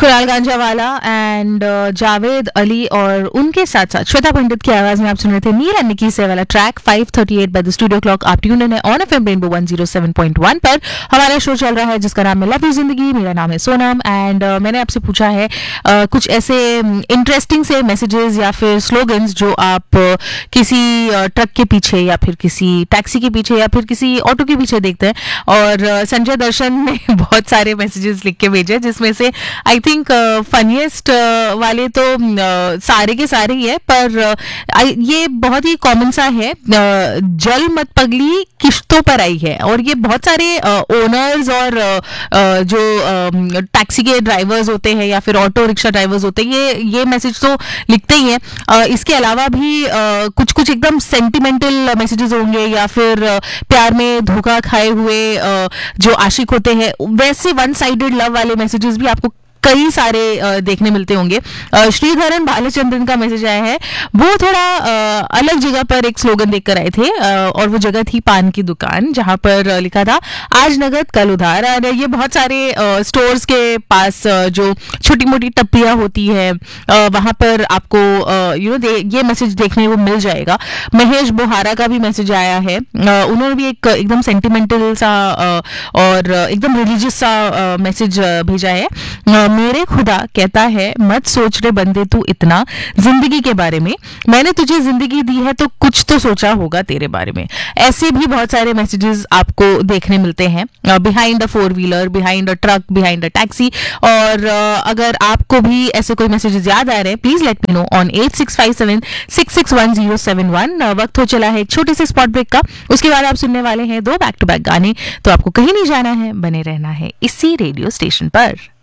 Kunal Ganjawala and Javed Ali और उनके साथ साथ श्वेता पंडित की आवाज में आप सुन रहे थे नील एंड निकी से वाला track 5:38 by the studio clock. आप ट्यून इन है ऑन एफएम रेनबो 107.1 पर। हमारा शो चल रहा है जिसका नाम है लव यू जिंदगी। मेरा नाम है सोनम एंड मैंने आपसे पूछा है कुछ ऐसे इंटरेस्टिंग से मैसेजेस या फिर स्लोगन्स जो आप किसी ट्रक के पीछे या फिर किसी टैक्सी के पीछे या फिर किसी ऑटो के पीछे देखते हैं। और संजय दर्शन ने बहुत सारे मैसेजेस लिख के भेजे जिसमें से आई थिंक फनीएस्ट वाले तो सारे के सारे ही है, पर ये बहुत ही कॉमन सा है। जल मत पगली किश्तों पर आई है और ये बहुत सारे ओनर्स और जो टैक्सी के ड्राइवर्स होते हैं या फिर ऑटो रिक्शा ड्राइवर्स होते हैं ये मैसेज तो लिखते ही हैं। इसके अलावा भी कुछ कुछ एकदम सेंटिमेंटल मैसेजेस होंगे या फिर प्यार में धोखा खाए हुए जो आशिक होते हैं वैसे वन साइडेड लव वाले मैसेजेस भी आपको कई सारे देखने मिलते होंगे। श्रीधरन बालचंद्रन का मैसेज आया है, वो थोड़ा अलग जगह पर एक स्लोगन देकर आए थे और वो जगह थी पान की दुकान जहां पर लिखा था आज नगद कल उधार। और ये बहुत सारे स्टोर्स के पास जो छोटी मोटी टप्पियां होती है वहां पर आपको ये मैसेज देखने को मिल जाएगा। महेश बोहारा का भी मैसेज आया है, उन्होंने भी एक एकदम सेंटिमेंटल सा और एकदम रिलीजियस सा मैसेज भेजा है। मेरे खुदा कहता है मत सोच रे बंदे तू इतना जिंदगी के बारे में, मैंने तुझे जिंदगी दी है तो कुछ तो सोचा होगा तेरे बारे में। ऐसे भी बहुत सारे मैसेजेस आपको देखने मिलते हैं behind a four wheeler, behind a truck, behind a taxi. और अगर आपको भी ऐसे कोई मैसेजेस याद आ रहे हैं please let me know on 8657661071। वक्त हो चला है एक छोटे से स्पॉट ब्रेक का, उसके बाद आप सुनने वाले हैं 2 बैक टू बैक गाने। तो आपको कहीं नहीं जाना है, बने रहना है इसी रेडियो स्टेशन पर।